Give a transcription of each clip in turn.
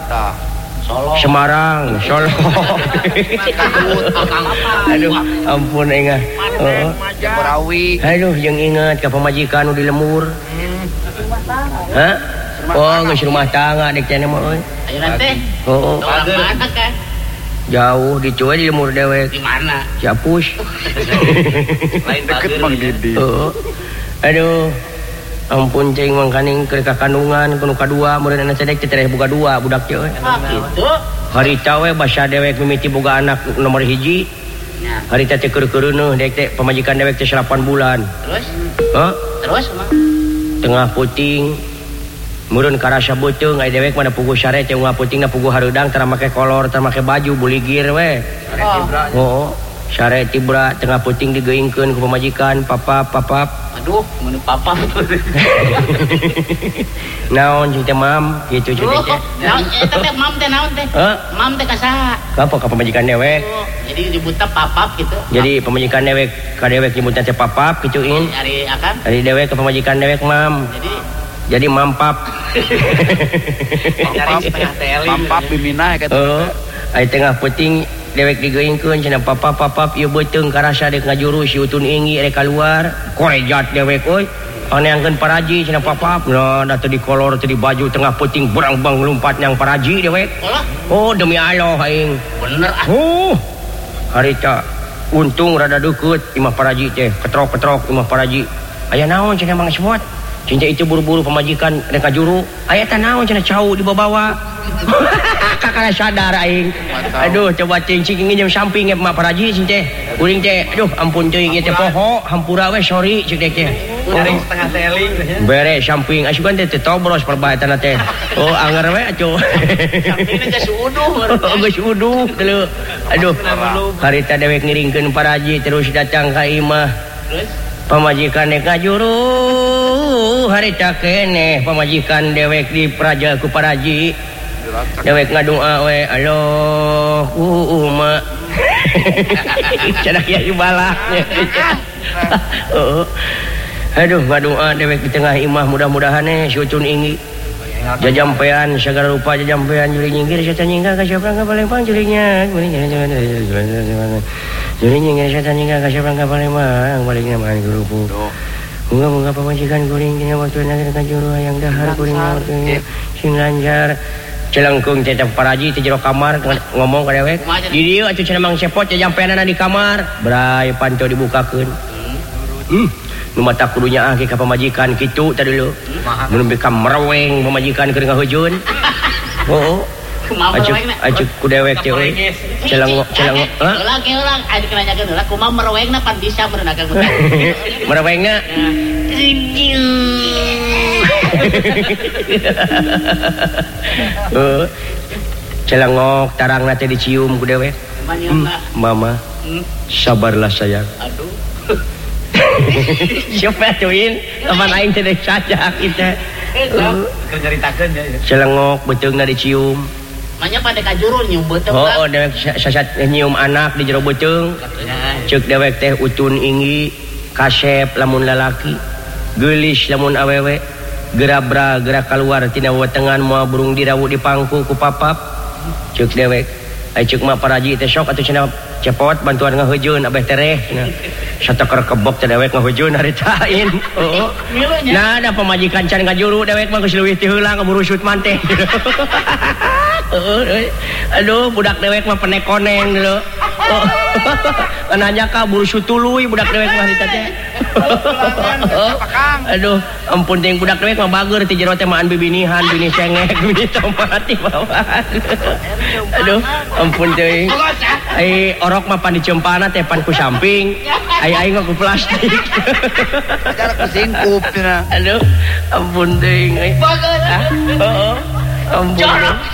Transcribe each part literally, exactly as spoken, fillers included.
Solo. Semarang, Solo. Aduh, ampun engah. Oh. Jagorawi. Aduh, yang ingat ke pemajikan udah lemur. Hah? Oh, geus rumah tangga dek cenah mah euy. Ayeuna teh. Oh. Mana kan? Jauh dicuai di lemur dewek. Di mana? Ciapus. Lain deket Mang Didi. Oh. Aduh. Ampun cing mangkaning keur ka kandungan kuno kadua mureun anak cedek teh tereh boga dua budak teh. Gitu. Harita we basa dewek mimiti boga anak nomor hiji. Harita teh keur-keureuneun dek teh pamajikan dewek teh delapan bulan. Terus? Hah? Terus mah. Tengah puting mureun karasa beuteung aya dewek mana puguh sare teh ngah putingna puguh hareudang tara make kolor tara make baju buligir we. Oh. Sare tibra tengah puting digeuingkeun ku pamajikan papap papap. Aduh, mun papap. Naon jeung teh mam kitu jeung teh. Naon eta teh mam teh naon teh? Heh? Mam teh ka saha? Ka apa ka pamajikan dewek? Jadi disebutna papap gitu. Jadi pemajikan dewek ka dewek nyebutna teh papap kituin. Ari akan? Ari dewek ka pamajikan dewek mam. Jadi jadi mampap. Mampap tengah teling. Mampap bimina ya kata. Oh, ai tengah puting dewek digeuingkeun cenah papap papap ieu beuteung karasa dek ngajurus si utun inggi rek kaluar. Korejat dewek euy. Paneangkeun paraji cenah papap. Nah, da teu di kolor teu di baju tengah puting berang bang lumpat yang paraji dewek. Oh, demi Allah aing. Bener ah. Oh. Harita untung rada deukeut imah paraji teh ketrok-ketrok imah paraji. Aya naon cenah Mang Spot? Cinta itu buru-buru pemajikan rek juru. Aya teh naon cenah cau dibawa. Kakak sadar aing. Aduh coba cing-cing nginjem samping ge mak paraji cing teh. Kuring teh aduh ampun teuing ieu teh poho hampura we sorry cik teh teh. Kuring setengah teling. Bere samping asukan teh teh tobros perbaetana teh. Oh anger we atuh. Sampingna geus uduh. Geus uduh teu. Aduh. Harita dewek ngiringkeun paraji terus datang ka imah. Terus pamajikan dek ngajuru harita keneh pamajikan dewek di praja ku paraji. Dewek ngadoa we Allahumma cenah kieu balaknya. Oh. Aduh ngadoa dewek di tengah imah mudah-mudahan eh si utun inggi jajampean segala rupa jajampean juli nyinggir setan nyingga ka siapa ka palembang julinya juli nyinggir setan nyingga ka siapa ka palembang balikna mah gurupu. Munga-munga pamajikan kuring dina waktu nang ka juru hayang dahar kuring waktu sing lancar. Celengkeung teh paraji teh jero kamar ngomong ka dewek. Di dieu atuh cenah Mang Sepot jampeanana di kamar. Brai panto dibukakeun. Hmm. Nu mata kudu nyaah ke ka pamajikan kitu tadi dulu. Mun beka mereweng pamajikan keur ngahejeun. Heuh. Acuk acuk ku dewek teh euy. Celengok celengok. Hah? Ulang ge ulang adi nanyakeun heula kumaha merewengna pan bisa merenangkeun. Merewengna. Oh, celengok tarangna teh dicium ku dewek. Hmm, mama, hmm? Sabarlah sayang. Aduh. Siapa tuin? Teman aing teh deuk sajak kita. Keur nyaritakeun ya. Celengok beuteungna dicium. Manya pada ka juru nyium beuteung. Oh, oh dewek sasat nyium anak di jero beuteung. Ceuk dewek teh utun inggi, kasep lamun lalaki, geulis lamun awewe. Gerabra gerak keluar tina wetengan moal burung dirawu di pangku ku papap ceuk dewek ai ceuk mah paraji teh sok atuh cenah cepot bantuan ngahejeun abeh tereh cenah sateker kebok teh dewek ngahejeun haritain. Oh nah ada pamajikan can ngajuru dewek mah geus leuwih ti heula ngaburu sut manteh. Aduh budak dewek mah penekoneng dulu. Nanya ka buru sutuluy budak dewek mah harita teh. Aduh ampun ting budak dewek mah bager ti jero teh maan bibinihan bini cengek bini tomat di bawah. Aduh ampun teuing. Ai orok mah pan dicempana teh pan ku samping. Ai aing mah ku plastik. Cara ku singkup cenah. Aduh ampun teuing euy. Heeh. Ampun.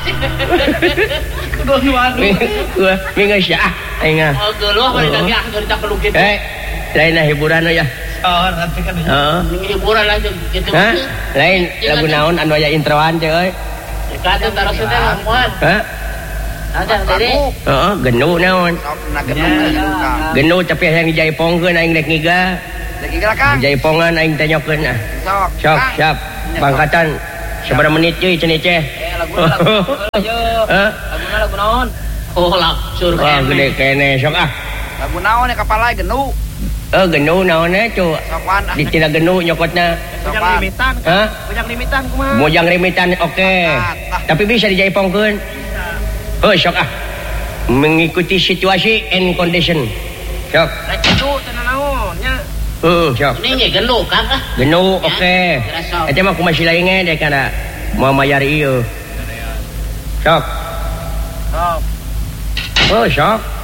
Kudu nu anu. Gua mingga sia aing ah. Oh geuleuh bari lagi ah cerita pelukit. Eh lainna hiburan ya. Oh nanti kan. Heeh. Hiburan aja gitu. Hah? Lain lagu naon anu aya introan teh euy. Kata taruh teh lamuan. Hah? Ada tadi. Heeh, genu naon? Genu tapi yang dijaipongkeun aing rek ngiga. Lagi gerak Kang. Jaipongan aing tanyakeun ah. Sok. Sok, siap. Pangkatan sabaraha menit euy cenah teh? lagu lagu ayo. Lagu lagu naon? Oh lah sur Wah gede kene sok ah. Lagu naon ya kapal lain genu. Eh genu naonnya cu. Sopan ah. Ditina genu nyokotna. Bojang limitan. Hah? Bojang limitan kumaha? Bojang limitan oke. Tapi bisa dijaipongkeun. Oh sok ah. Mengikuti situasi and condition. Sok. Rek itu cenah naon nya. Heeh, sok. Ini nge genu kang ah. Genu oke. Eta mah kumaha silainge dek kana mau mayar ieu. Sok. Sok. Oh sok.